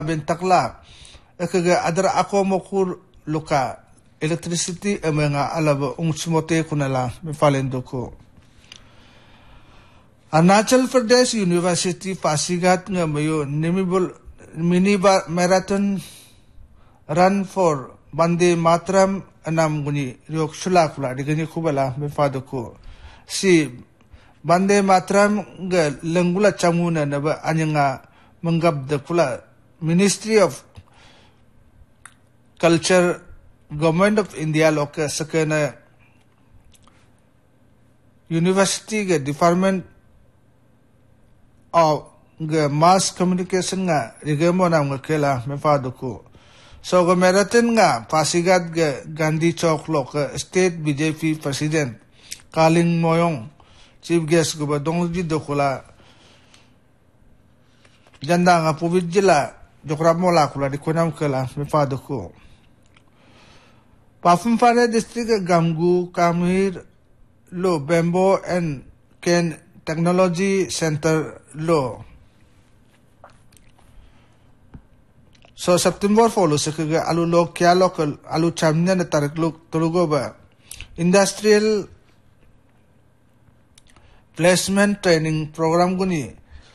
bentakla ekaga adara ako mokur luka electricity emenga alaba ungsmote kunala mefalendo ko Arunachal Pradesh University Pasigat nga mayo mini marathon run for Bande Matram anam guni riok sulakula digani kubala mefado ko si Bande Matram ga lenggula chamuna naba anyanga menggab de kula Ministry of Culture Government of India loka sakana University ga Department of Mass Communication nga rigamo nam nga kela mefado ko so ga marathon nga Pasigat ga Gandhi Chowk loka State BJP President Kaling Moyong Chief Guest ko ba dongji dokula janda nga Pubit jila jokra mola kula di kunam kala mefado ko Papumpare district Gamgu Kamir lo Bamboo and Ken Technology Center lo so September follow sekaga alu lo kya local alu chamnya na tarik lo tulugo ba industrial placement training program guni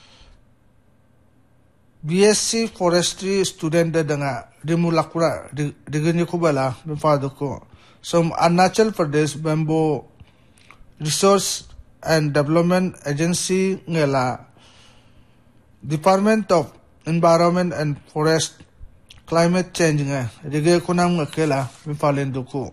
BSc forestry student danga rimulakura digani kubala mefado ko som Arunachal Pradesh Bamboo Resource and Development Agency ngela Department of Environment and Forest Climate Change nga dige kunam ngakela mefalendo ko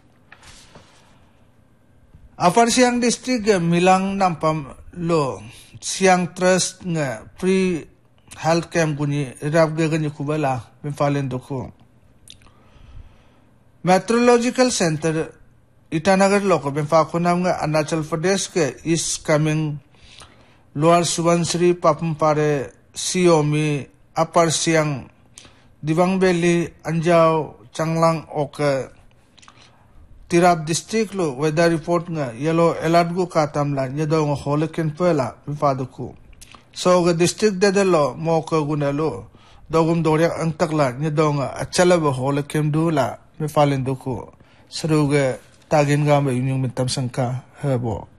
Apar Siang District Milang Nampam lo Siang Trust nga free health camp guni rab gani kubala mefalendo ko Meteorological Center Itanagar loko benfa kunam nga Arunachal Pradesh ke is coming Lower Subansiri Papumpare Siomi Apar Siang Dibang Valley Anjao Changlang oke Tirap district lo weather report nga yellow alert go katamla nyado nga holiken pela mefado ko so ga district dadalo mo ko gunalo dogum dorya ang takla nyado nga achala ba holiken dula mefalendo ko saruga tagin ga may yung mintam sangka habo